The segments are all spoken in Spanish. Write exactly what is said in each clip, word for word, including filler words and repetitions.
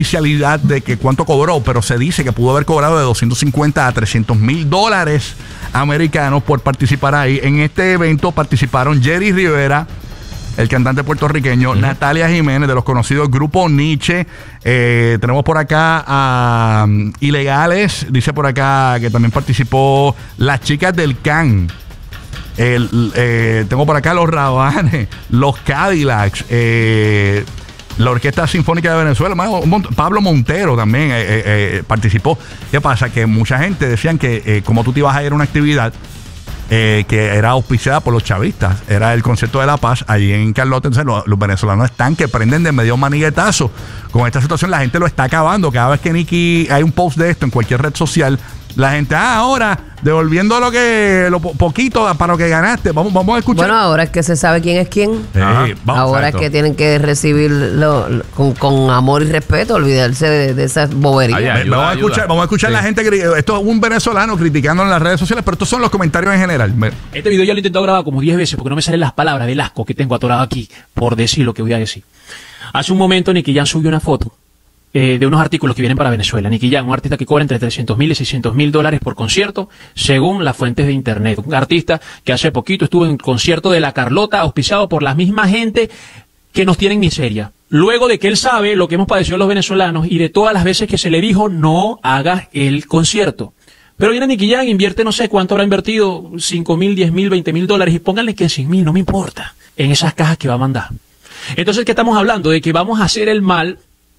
oficialidad de que cuánto cobró, pero se dice que pudo haber cobrado de doscientos cincuenta a trescientos mil dólares americanos por participar ahí. En este evento participaron Jerry Rivera, el cantante puertorriqueño, uh-huh. Natalia Jiménez, de los conocidos Grupo Nietzsche. Eh, tenemos por acá a um, Ilegales, dice por acá que también participó las chicas del Can. El, eh, tengo por acá los Rabanes, los Cadillacs, eh, la Orquesta Sinfónica de Venezuela, Pablo Montero también eh, eh, eh, participó. ¿Qué pasa? Que mucha gente decían que eh, como tú te ibas a ir a una actividad eh, que era auspiciada por los chavistas, era el concierto de La Paz allí en Carlote. Entonces los, los venezolanos están que prenden de medio maniguetazo con esta situación. La gente lo está acabando. Cada vez que Nicky hay un post de esto en cualquier red social, la gente, ah, ahora devolviendo lo que lo po poquito para lo que ganaste. Vamos, vamos a escuchar. Bueno, ahora es que se sabe quién es quién. Sí, vamos, ahora exacto. Es que tienen que recibirlo con, con amor y respeto, olvidarse de, de esas boberías. Ay, ayuda, vamos, a escuchar, vamos a escuchar sí. La gente. Esto es un venezolano criticando en las redes sociales, pero estos son los comentarios en general. Este video ya lo he intentado grabar como diez veces porque no me salen las palabras del asco que tengo atorado aquí por decir lo que voy a decir. Hace un momento Nicky Jam subió una foto Eh, de unos artículos que vienen para Venezuela. Nicky Jam, un artista que cobra entre trescientos mil y seiscientos mil dólares por concierto, según las fuentes de internet. Un artista que hace poquito estuvo en concierto de La Carlota, auspiciado por la misma gente que nos tiene en miseria. Luego de que él sabe lo que hemos padecido los venezolanos y de todas las veces que se le dijo no hagas el concierto. Pero viene Nicky Jam, invierte no sé cuánto habrá invertido, cinco mil, diez mil, veinte mil dólares, y pónganle que cien mil, no me importa, en esas cajas que va a mandar. Entonces, ¿qué estamos hablando? De que vamos a hacer el mal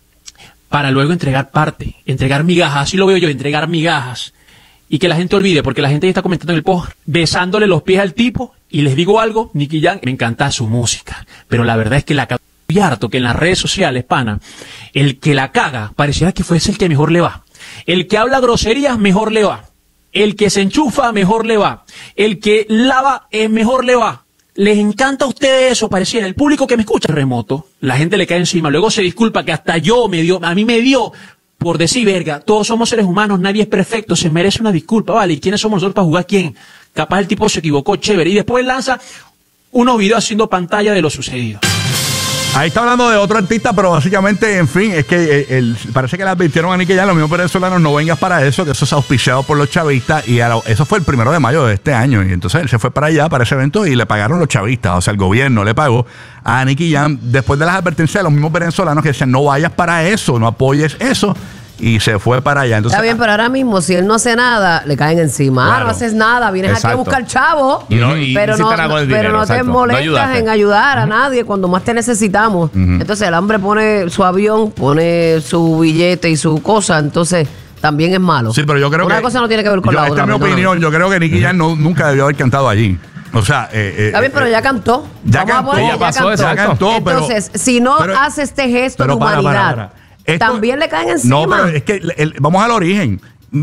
para luego entregar parte, entregar migajas, así lo veo yo, entregar migajas, y que la gente olvide, porque la gente ya está comentando en el post, besándole los pies al tipo, y les digo algo, Nicky Jam, me encanta su música, pero la verdad es que la caga harto, que en las redes sociales, pana, el que la caga, pareciera que fuese el que mejor le va, el que habla groserías, mejor le va, el que se enchufa, mejor le va, el que lava, eh, mejor le va. Les encanta a ustedes eso, pareciera. El público que me escucha remoto, la gente le cae encima, luego se disculpa que hasta yo me dio, a mí me dio por decir verga, todos somos seres humanos, nadie es perfecto, se merece una disculpa, vale, ¿y quiénes somos nosotros para jugar quién? Capaz el tipo se equivocó, chévere, y después lanza unos videos haciendo pantalla de lo sucedido. Ahí está hablando de otro artista, pero básicamente, en fin, es que el, el, parece que le advirtieron a Nicky Jam, los mismos venezolanos, no vengas para eso, que eso es auspiciado por los chavistas, y la, eso fue el primero de mayo de este año, y entonces él se fue para allá, para ese evento, y le pagaron los chavistas, o sea, el gobierno le pagó a Nicky Jam, después de las advertencias de los mismos venezolanos que decían, no vayas para eso, no apoyes eso, y se fue para allá. Entonces, está bien, pero ahora mismo, si él no hace nada, le caen encima. Claro. Ah, no haces nada, vienes exacto. Aquí a buscar chavo, y no, y pero, no, no, pero dinero, no te exacto. molestas no en ayudar a uh-huh. nadie cuando más te necesitamos. Uh-huh. Entonces el hombre pone su avión, pone su billete y su cosa, entonces también es malo. Sí, pero yo creo Una que... Una cosa no tiene que ver con yo, la esta otra. Esta es mi opinión, yo creo que Nicky Jam no, nunca debió haber cantado allí. O sea, eh, eh, está bien, pero ya cantó. Ya Vamos cantó, a poner, ya, ya pasó, cantó. ya cantó. Entonces, pero, si no pero, hace este gesto pero de para, humanidad, para, para. Esto, también le caen encima. No, pero es que el, el, vamos al origen.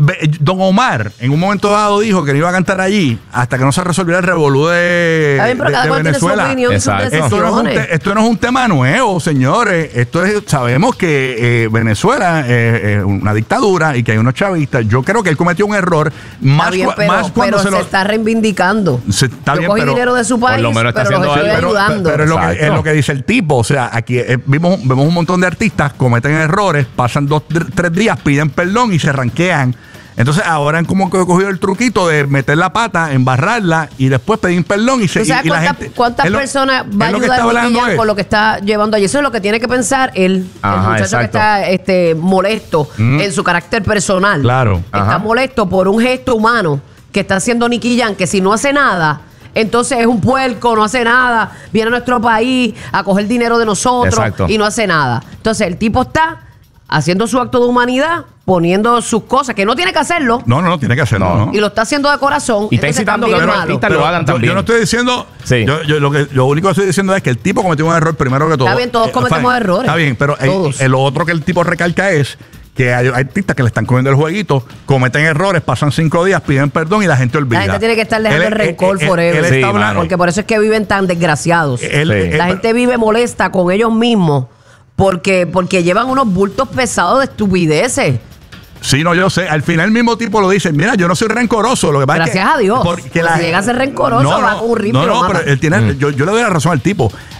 Don Omar en un momento dado dijo que no iba a cantar allí hasta que no se resolviera el revolú de, bien, pero de, cada de cual Venezuela. Tiene su opinión, esto, no es un te, esto no es un tema nuevo, señores. Esto es, sabemos que eh, Venezuela es eh, una dictadura y que hay unos chavistas. Yo creo que él cometió un error más, bien, pero, más cuando pero se, se lo, está reivindicando. Se, está Yo bien, cogí pero, dinero de su país, lo menos está pero lo estoy algo. ayudando. Pero, pero es, lo que, es lo que dice el tipo. O sea, aquí eh, vimos, vemos un montón de artistas cometen errores, pasan dos, tres días, piden perdón y se ranquean. Entonces ahora han como cogido el truquito de meter la pata, embarrarla y después pedir perdón y se ¿Tú sabes y, y cuánta, la gente, cuántas lo, personas va a ayudar a con lo que está llevando allí? Eso es lo que tiene que pensar él, Ajá, el muchacho exacto. que está este, molesto mm. en su carácter personal. Claro. Está Ajá. molesto por un gesto humano que está haciendo Nicky Jam, que si no hace nada, entonces es un puerco, no hace nada, viene a nuestro país a coger dinero de nosotros exacto. y no hace nada. Entonces el tipo está haciendo su acto de humanidad, poniendo sus cosas, que no tiene que hacerlo. No, no, no tiene que hacerlo. No. No. Y lo está haciendo de corazón. Y está incitando que los artistas lo hagan yo, también. yo no estoy diciendo... Sí. Yo, yo, lo, que, lo único que estoy diciendo es que el tipo cometió un error primero que todo. Está bien, todos eh, cometemos fine, errores. Está bien, pero el, el otro que el tipo recalca es que hay artistas que le están cogiendo el jueguito, cometen errores, pasan cinco días, piden perdón y la gente olvida. La gente tiene que estar dejando él, el rencor él, forever. Él, él sí, está hablando, porque por eso es que viven tan desgraciados. Él, sí. él, la él, gente vive molesta con ellos mismos porque, porque llevan unos bultos pesados de estupideces. Sí, no, yo sé. Al final el mismo tipo lo dice, mira, yo no soy rencoroso. Lo que pasa Gracias es que, a Dios. Porque si la, llega a ser rencoroso, no, va con un rifle. No, no, pero él tiene, mm. yo, yo le doy la razón al tipo.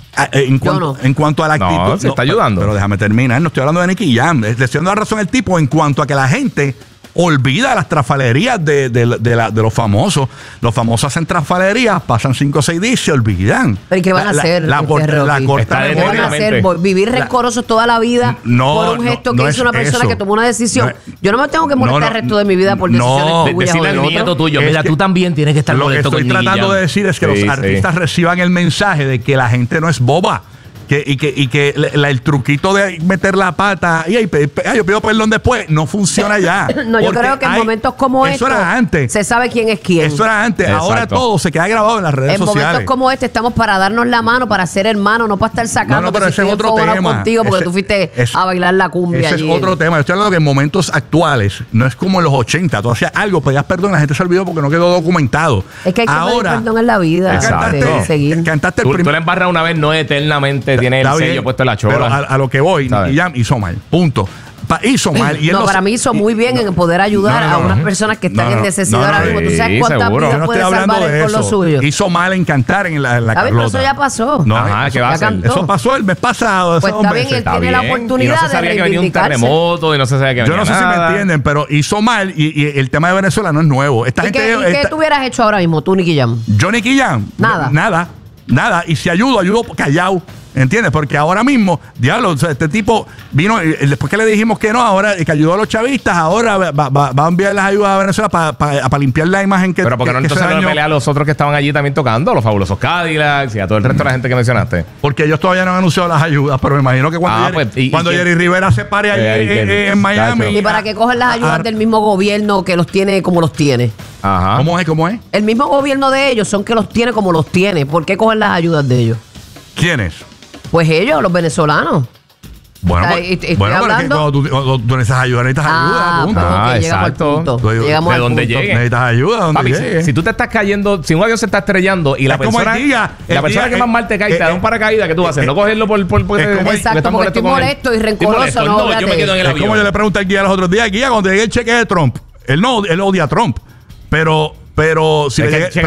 En cuanto, no. en cuanto a la actitud. No, se está no, ayudando. Pero, pero déjame terminar, no estoy hablando de Nicky Jam. Le estoy dando la razón al tipo en cuanto a que la gente olvida las trafalerías de, de, de, la, de los famosos. Los famosos hacen trafalerías, pasan cinco o seis días y se olvidan. ¿Pero qué van a hacer? La, la, la, la corta ¿Qué van a hacer? ¿Vivir rencorosos toda la vida no, por un gesto no, que no hizo una persona eso. que tomó una decisión? No, yo no me tengo que molestar no, no, el resto de mi vida por decisiones no, tuyas. Decirle al nieto tuyo, mira, que, tú también tienes que estar lo molesto que estoy con tratando de decir es que sí, los artistas sí. reciban el mensaje de que la gente no es boba. Que, y que, y que la, el truquito de meter la pata y ay, ay, yo pido perdón después no funciona ya. No, yo creo que en hay, momentos como eso estos era antes. Se sabe quién es quién. Eso era antes. Exacto. Ahora todo se queda grabado en las redes en sociales. En momentos como este estamos para darnos la mano, para ser hermanos, no para estar sacando. No, no, pero que ese si es otro tema. Contigo porque ese, tú fuiste es, a bailar la cumbia. Ese allí. es otro tema. Yo estoy hablando que en momentos actuales no es como en los ochenta. Tú hacías algo, pedías perdón, la gente se olvidó porque no quedó documentado. Es que hay que ahora, pedir perdón en la vida. Cantaste, seguir. cantaste el tú, tú la embarras una vez, no eternamente tiene el sello puesto en la chola. Pero a, a lo que voy, Nicky Jam hizo mal. Punto. Pa, hizo mal. Y él no, no, para mí hizo muy bien no, en poder ayudar no, no, no, a unas personas que están no, no, en necesidad ahora mismo. Tú sabes cuántas seguro. vidas puede salvar él con lo suyo. Hizo mal en cantar en la, en la Carlota. Pero eso ya pasó. No, Ajá, ¿qué va a hacer? Eso pasó el mes pasado. Pues está bien, él está tiene bien. la oportunidad y no se sabía de que venía un terremoto y no se sabía que venía Yo no sé nada. si me entienden, pero hizo mal y, y el tema de Venezuela no es nuevo. Esta ¿Y, gente, qué, ¿y esta, qué tú hubieras hecho ahora mismo, tú, Nicky Jam? Yo, Nicky Jam. Nada. Nada. Nada. Y si ayudo, ayudo callado. ¿Entiendes? Porque ahora mismo, diablo, o sea, este tipo vino, eh, después que le dijimos que no, ahora que ayudó a los chavistas, ahora va, va, va a enviar las ayudas a Venezuela para pa, pa limpiar la imagen que Pero porque que, no entonces no pelea a los otros que estaban allí también tocando, los fabulosos Cadillacs y a todo el resto de la gente que mencionaste. Porque ellos todavía no han anunciado las ayudas, pero me imagino que cuando, ah, Jerry, pues, y, cuando y Jerry Rivera se pare ahí eh, eh, eh, en Miami. ¿Y para qué cogen las ayudas a, del mismo gobierno que los tiene como los tiene? Ajá. ¿Cómo es? ¿Cómo es? El mismo gobierno de ellos son que los tiene como los tiene. ¿Por qué cogen las ayudas de ellos? ¿Quiénes? Pues ellos, los venezolanos. Bueno, o sea, pues, estoy bueno pero es que cuando tú, cuando tú necesitas ayuda, necesitas ah, ayuda. Ah, okay, exacto. Llegamos de donde llegue. Necesitas ayuda, donde Papi, llegue. Si tú te estás cayendo, si un avión se está estrellando y la es persona, el día, el la persona día, que más mal te cae, eh, te da un paracaídas, ¿qué tú vas a hacer? No cogerlo por... por, por es como, exacto, porque estoy molesto y rencoroso. No, no yo me quedo en el es avión. como yo le pregunté al guía los otros días, guía, cuando llegue el cheque de Trump, él no, él odia a Trump, pero, pero si le llega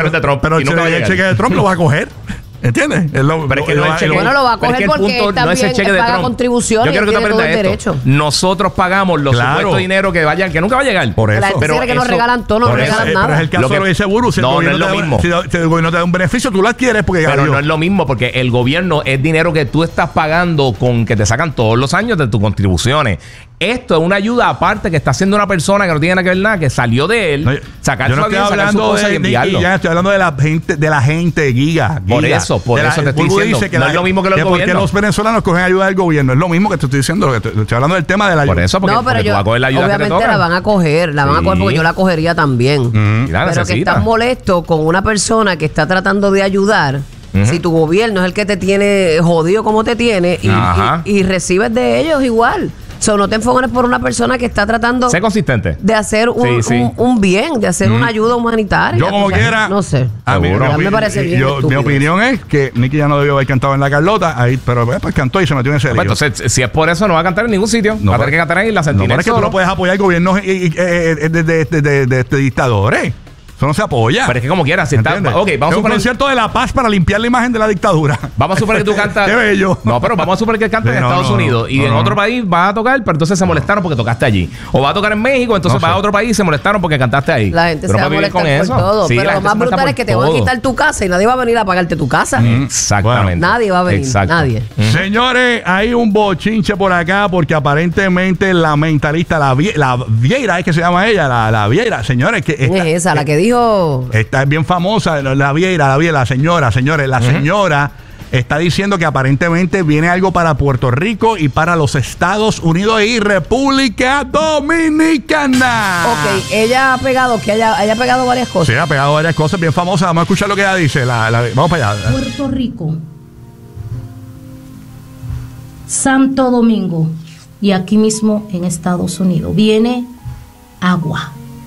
el cheque de Trump, lo va a coger. ¿Entiendes? Lo, pero es que no es cheque. Bueno, lo va a coger porque él también no es el cheque de paga Trump. Contribuciones. Yo quiero que tú aprendas esto. Derecho. Nosotros pagamos los claro. supuestos dinero que vayan, que nunca va a llegar. Por eso. La pero que nos regalan todo, no nos regalan eso, nada. Pero es el caso que, de lo que dice Buru. Si no, no es lo da, mismo. Si, si el gobierno te da un beneficio, tú lo adquieres porque Pero no es lo mismo porque el gobierno es dinero que tú estás pagando con que te sacan todos los años de tus contribuciones. Esto es una ayuda aparte que está haciendo una persona que no tiene nada que ver nada, que salió de él, no, sacar yo no su estoy avión, hablando sacar su de, y enviarlo. Ya estoy hablando de la gente, de la gente, Giga. Giga. Por eso, por de eso la, te estoy diciendo. Dice que no la, es lo mismo que los que gobiernos. Porque los venezolanos cogen ayuda del gobierno. Es lo mismo que te estoy diciendo. Que te, te estoy hablando del tema de la ayuda. Por eso, porque, no, pero porque yo, tú vas a coger la ayuda obviamente que te la van a coger. La van sí. a coger porque yo la cogería también. Mm-hmm. Pero necesita. Que estás molesto con una persona que está tratando de ayudar. Uh-huh. Si tu gobierno es el que te tiene jodido como te tiene y, y, y recibes de ellos igual. So, no te enfoques por una persona que está tratando sé consistente. de hacer un, sí, sí. un, un bien, de hacer mm. una ayuda humanitaria. Yo como quiera, no sé. A mí, a mí me parece bien. Yo, mi opinión es que Nicky ya no debió haber cantado en la Carlota, ahí, pero pues cantó y se metió en ese lío. Pues entonces, si es por eso, no va a cantar en ningún sitio. No, va a tener que cantar ahí en la Sentinela. No, es que tú no puedes apoyar gobiernos de, de, de, de, de, de dictadores. Eso no se apoya. Pero es que como quieras, si está, okay, vamos es un concierto de la paz para limpiar la imagen de la dictadura. Vamos a suponer que tú cantas. Qué bello. No, pero vamos a suponer que cantas sí, en no, Estados no, Unidos y no, en no. otro país vas a tocar, pero entonces se molestaron porque tocaste allí. O vas a tocar en México, entonces no vas sé. a otro país y se molestaron porque cantaste ahí. La gente pero se va a molestar por eso. todo. Sí, pero lo más brutal es que te van a quitar tu casa y nadie va a venir a pagarte tu casa. Mm, exactamente. Bueno, nadie va a venir. Exacto. Nadie. Mm. Señores, hay un bochinche por acá porque aparentemente la mentalista, la, vie, la Vieira, es que se llama ella, la, la Vieira. Señores, que esta, es esa, la que dijo. Esta es bien famosa, la Vieira, la Vieira, la señora, señores, la uh-huh. señora está diciendo que aparentemente viene algo para Puerto Rico y para los Estados Unidos y República Dominicana. Ok, ella ha pegado, que haya, haya pegado varias cosas. Sí, ha pegado varias cosas bien famosas. Vamos a escuchar lo que ella dice. La, la, vamos para allá. Puerto Rico, Santo Domingo y aquí mismo en Estados Unidos viene agua.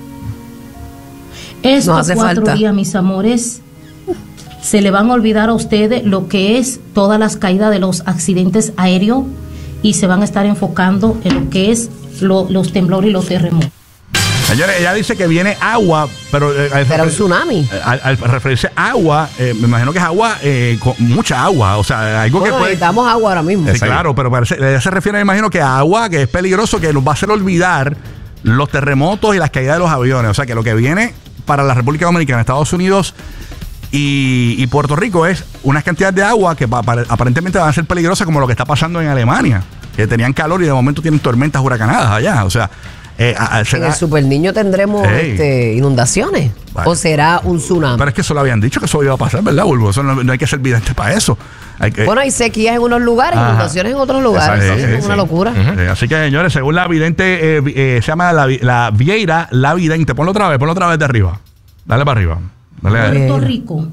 Estos cuatro falta. días, mis amores, se le van a olvidar a ustedes lo que es todas las caídas de los accidentes aéreos y se van a estar enfocando en lo que es lo, los temblores y los terremotos. Señores, ella dice que viene agua, pero... Eh, ¿Era un tsunami? Al, al referirse a agua, eh, me imagino que es agua, eh, con mucha agua, o sea, algo bueno, que puede... necesitamos agua ahora mismo. Sí, claro, pero parece, ella se refiere, me imagino, que a agua, que es peligroso, que nos va a hacer olvidar los terremotos y las caídas de los aviones. O sea, que lo que viene para la República Dominicana, Estados Unidos y, y Puerto Rico es unas cantidades de agua que pa, pa, aparentemente van a ser peligrosas, como lo que está pasando en Alemania, que tenían calor y de momento tienen tormentas huracanadas allá, o sea... Eh, a, será... ¿En el Super Niño tendremos este, inundaciones? Bueno. ¿O será un tsunami? Pero es que eso lo habían dicho que eso iba a pasar, ¿verdad, Bulbo? Eso no, no hay que ser vidente para eso. Hay que... Bueno, hay sequías en unos lugares, Ajá. inundaciones en otros lugares. Sí, sí, es sí, una sí. locura. Uh-huh. eh, así que, señores, según la vidente, eh, eh, se llama la, la Vieira, la vidente. Ponlo otra vez, ponlo otra vez de arriba. Dale para arriba. Dale Puerto Rico,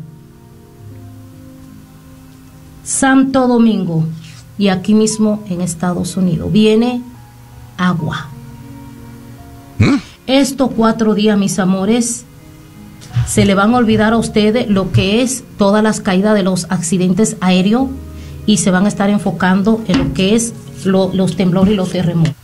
Santo Domingo y aquí mismo en Estados Unidos viene agua. ¿Mm? Estos cuatro días, mis amores, se le van a olvidar a ustedes lo que es todas las caídas de los accidentes aéreos y se van a estar enfocando en lo que es lo, los temblores y los terremotos.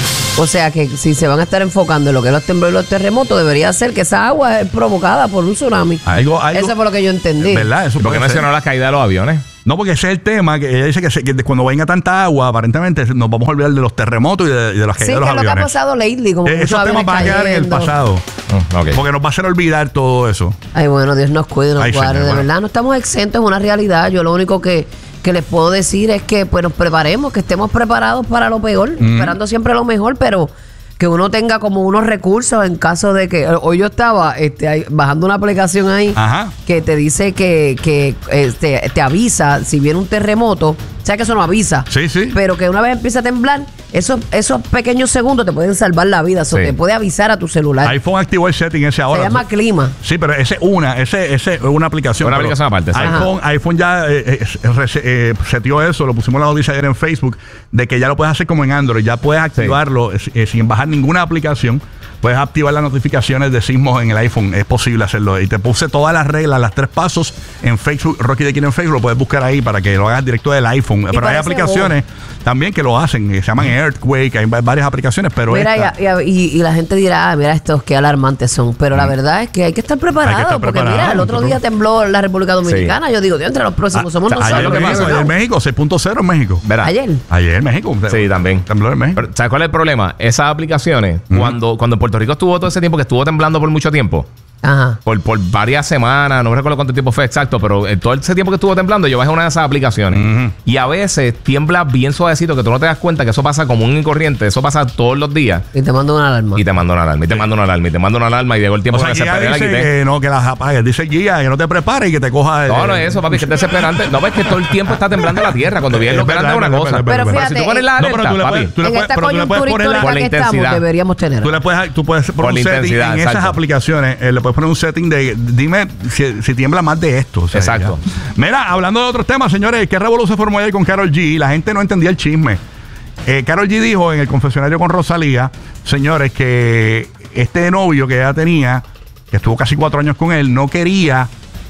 O sea que si se van a estar enfocando en lo que es los temblores y los terremotos, debería ser que esa agua es provocada por un tsunami. Algo, algo, Eso fue lo que yo entendí. ¿Verdad? Eso ¿Por qué mencionó la caída de los aviones? No, porque ese es el tema, que ella dice que, se, que cuando venga tanta agua, aparentemente nos vamos a olvidar de los terremotos y de, y de las caídas sí, de los aviones. Sí, que lo que ha pasado lately, como eh, esos temas van a quedar en el pasado. Oh, okay. Porque nos va a hacer olvidar todo eso. Ay, bueno, Dios nos cuide, nos Ay, guarde. Señor, de bueno. verdad, no estamos exentos, es una realidad. Yo lo único que, que les puedo decir es que pues nos preparemos, que estemos preparados para lo peor, mm. esperando siempre lo mejor, pero... que uno tenga como unos recursos en caso de que... Hoy yo estaba este, ahí, bajando una aplicación ahí Ajá. que te dice que, que este, te avisa si viene un terremoto. O sea que eso no avisa. Sí, sí. Pero que una vez empieza a temblar, esos, esos pequeños segundos te pueden salvar la vida. Eso sí. te puede avisar a tu celular. iPhone activó el setting ese ahora. Se llama clima. Sí, pero ese es una, ese, ese es una aplicación. Una aplicación aparte. iPhone, iPhone ya eh, eh, eh, setió eso, lo pusimos la noticia ayer en Facebook, de que ya lo puedes hacer como en Android. Ya puedes activarlo sí. eh, sin bajar ninguna aplicación. Puedes activar las notificaciones de sismos en el iPhone. Es posible hacerlo. Y te puse todas las reglas, las tres pasos en Facebook. Rocky de Kino en Facebook. Lo puedes buscar ahí para que lo hagas directo del iPhone. Pero hay aplicaciones oh. también que lo hacen. Que se llaman Earthquake. Hay varias aplicaciones. Pero mira, esta... y, y, y la gente dirá, ah, mira estos qué alarmantes son. Pero mm. la verdad es que hay que estar preparado. Que estar porque preparado, mira, el otro nosotros... día tembló la República Dominicana. Sí. Yo digo, Dios, entre los próximos ah, somos nosotros. Ayer, que México, ayer México, seis punto cero en México. Verá. Ayer. Ayer en México. Sí, también. Tembló en México. Pero, ¿sabes cuál es el problema? Esas aplicaciones, mm. cuando, cuando en Puerto Rico estuvo todo ese tiempo que estuvo temblando por mucho tiempo. Ajá. Por, por varias semanas, no me recuerdo cuánto tiempo fue exacto, pero en todo ese tiempo que estuvo temblando, yo bajé una de esas aplicaciones. Uh-huh. Y a veces tiembla bien suavecito que tú no te das cuenta que eso pasa común y corriente, eso pasa todos los días. Y te manda una alarma. Y te manda una alarma, y te manda una alarma, y te manda una alarma, y llegó el tiempo. O sea, se dice que no, que las apagues. Dice guía, que no te prepares y que te coja. No, no es eso, papi, que es desesperante. No, ves que todo el tiempo está temblando la tierra. Cuando viene lo grande es una cosa. Pero fíjate, si tú pones la alerta, papi, en esta coyuntura histórica que estamos, deberíamos tener. Tú le puedes, tú puedes poner un setting en esas aplicaciones, le puedes poner un setting de dime si, si tiembla más de esto. O sea, exacto. Ya. Mira, hablando de otros temas, señores, ¿qué revolución se formó ayer con Karol G? La gente no entendía el chisme. Eh, Karol G dijo en el confesionario con Rosalía, señores, que este novio que ella tenía, que estuvo casi cuatro años con él, no quería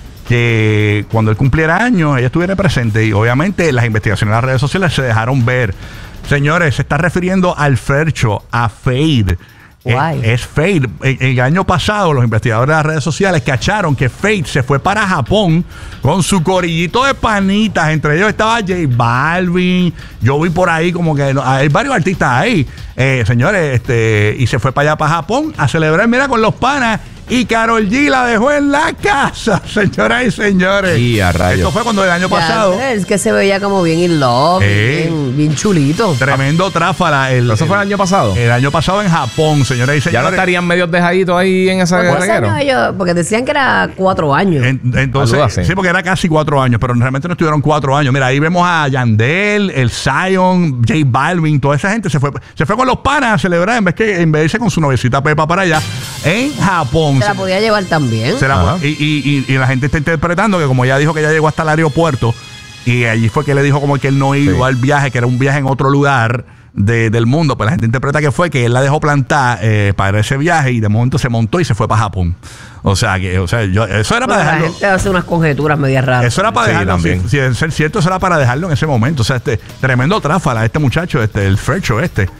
que cuando él cumpliera años ella estuviera presente. Y obviamente las investigaciones en las redes sociales se dejaron ver. Señores, se está refiriendo al Fercho, a Fade. Es, es Fade. El, el año pasado los investigadores de las redes sociales cacharon que Fade se fue para Japón con su corillito de panitas. Entre ellos estaba J Balvin. Yo vi por ahí como que hay varios artistas ahí, eh, señores, este, y se fue para allá, para Japón, a celebrar, mira, con los panas. Y Karol G la dejó en la casa, señoras y señores. Y a rayos. Esto fue cuando el año ya, pasado. Es que se veía como bien in love, eh, bien, bien chulito. Tremendo tráfala. El, ¿Eso el, fue el año pasado? El año pasado en Japón, señoras y señores. Ya no estarían medio dejaditos ahí en esa reguero. Porque decían que era cuatro años. En, entonces, sí, porque era casi cuatro años, pero realmente no estuvieron cuatro años. Mira, ahí vemos a Yandel, el Zion, J Balvin, toda esa gente se fue, se fue con los panas a celebrar en vez que en vez de irse con su novecita Pepa para allá en Japón. Se la podía llevar también. Se la, y, y, y, y la gente está interpretando que como ella dijo que ya llegó hasta el aeropuerto y allí fue que le dijo como que él no iba sí. al viaje, que era un viaje en otro lugar de, del mundo, pues la gente interpreta que fue que él la dejó plantar eh, para ese viaje y de momento se montó y se fue para Japón. O sea, que o sea, yo, eso era bueno, para dejarlo. La gente hace unas conjeturas medias raras. Eso era para sí, dejarlo. Si, si es ser cierto, eso era para dejarlo en ese momento. O sea, este tremendo tráfala, este muchacho, este el Fercho este.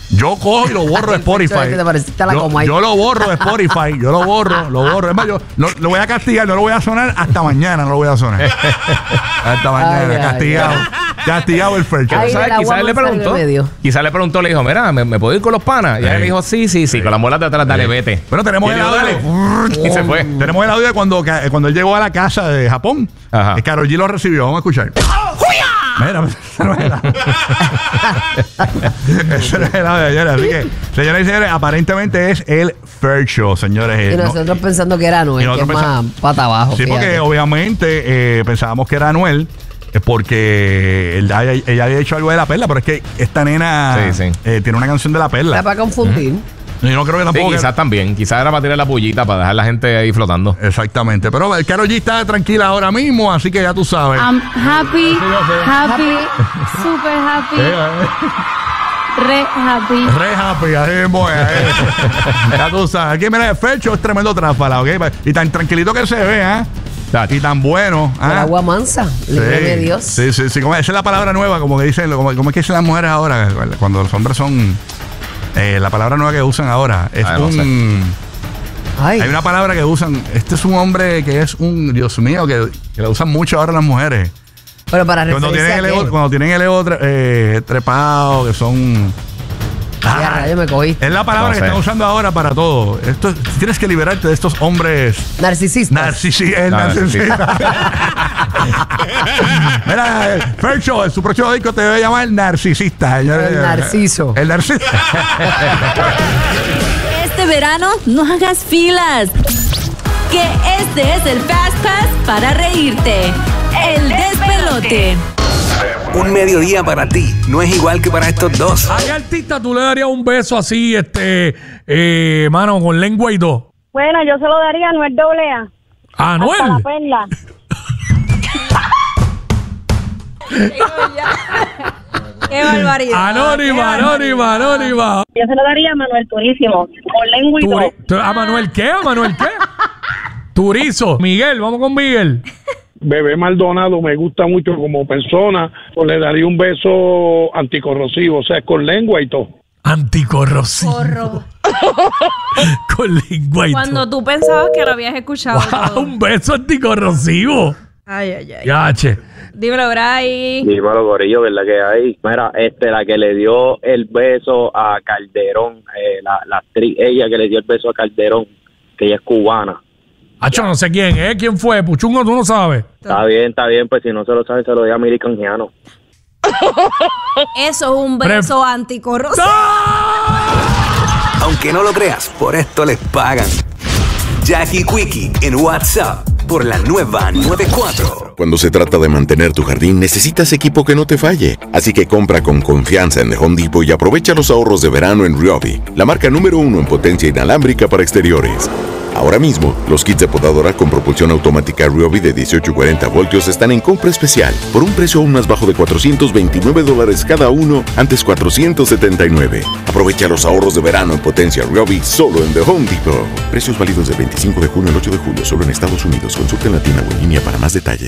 Yo cojo y lo borro de Spotify. Yo, yo lo borro de Spotify. Yo lo borro, lo borro. Es más, yo no, lo voy a castigar, no lo voy a sonar hasta mañana, no lo voy a sonar. Hasta mañana, ay, castigado. Ay, ay. Castigado el Fercho. ¿Sabes? Quizás le preguntó. Quizás le preguntó, le dijo, mira, ¿me, me puedo ir con los panas? Y él le dijo, sí, sí, sí, con las muelas de atrás, dale, vete. Bueno, tenemos el audio. Y se fue. Tenemos el audio de cuando, cuando él llegó a la casa de Japón. Ajá. Karol G lo recibió. Vamos a escuchar. Mira, esa no es el audio. Ese no es el audio, señores. Así que, señoras y señores, aparentemente es el Fercho, señores. Y nosotros no, pensando que era Anuel, que es más pata abajo. Sí, fíjate. Porque obviamente eh, pensábamos que era Anuel. Porque ella, ella había hecho algo de La Perla, pero es que esta nena sí, sí. Eh, tiene una canción de La Perla. Está para confundir. ¿Mm? Yo no creo que tampoco. Sí, quizás que... también. Quizás era para tirar la pullita, para dejar la gente ahí flotando. Exactamente. Pero el Karol G está tranquila ahora mismo, así que ya tú sabes. I'm happy, happy, super happy. Re happy. Re happy, así mismo es. Ya tú sabes. Aquí, mira, el Fercho es tremendo tráfala, ¿ok? Y tan tranquilito que se ve, ¿eh? Y tan bueno. ¿Ah? El agua mansa, líbreme sí, Dios. Sí, sí, sí. Como, esa es la palabra nueva, como que dicen, como, como es que dicen las mujeres ahora, cuando los hombres son. Eh, la palabra nueva que usan ahora es Ay, un. No sé. Hay una palabra que usan. Este es un hombre que es un. Dios mío, que, que la usan mucho ahora las mujeres. Pero para cuando tienen el ego, cuando tienen el ego eh, trepado, que son. Ah, ya me cogí. Es la palabra no sé. que están usando ahora para todo. Esto, tienes que liberarte de estos hombres narcisistas. Narcisistas. Narcisista. Mira, Fercho, en su próximo disco te debe llamar Narcisista. El Narciso. El Narciso. Este verano no hagas filas. Que este es el Fast Pass para reírte. El despelote. Un mediodía para ti no es igual que para estos dos. ¿A qué artista tú le darías un beso así, este, eh, mano, con lengua y dos? Bueno, yo se lo daría a Anuel doble A. ¿A Anuel? Hasta la Perla. ¡Qué barbaridad! Anónima, anónima, anónima. Yo se lo daría a Manuel Turísimo, con lengua y dos. ¿A Manuel qué? ¿A Manuel qué? Turizo. Miguel, vamos con Miguel. Bebé Maldonado me gusta mucho como persona, pues le daría un beso anticorrosivo, o sea, con lengua y todo. Anticorrosivo. Corro. Con lengua y todo. Cuando tú pensabas que lo habías escuchado. Wow, un beso anticorrosivo. Ay, ay, ay. Ya, che. Dímelo, Bray. Dímelo, gorillo, ¿verdad que hay? Mira, este, la que le dio el beso a Calderón, eh, la, la actriz, ella que le dio el beso a Calderón, que ella es cubana. Acho, no sé quién es, quién fue, Puchungo, tú no sabes. Está bien, está bien, pues si no se lo sabe, se lo doy a Miri Canjiano. Eso es un beso Pre- anticorrosivo. Aunque no lo creas, por esto les pagan. Jackie Quickie en WhatsApp por la nueva noventa y cuatro. Cuando se trata de mantener tu jardín, necesitas equipo que no te falle. Así que compra con confianza en The Home Depot y aprovecha los ahorros de verano en Ryobi, la marca número uno en potencia inalámbrica para exteriores. Ahora mismo, los kits de podadora con propulsión automática Ryobi de dieciocho y cuarenta voltios están en compra especial por un precio aún más bajo de cuatrocientos veintinueve dólares cada uno, antes cuatrocientos setenta y nueve. Aprovecha los ahorros de verano en potencia Ryobi solo en The Home Depot. Precios válidos del veinticinco de junio al ocho de julio solo en Estados Unidos. Consulta en la tienda o en línea para más detalles.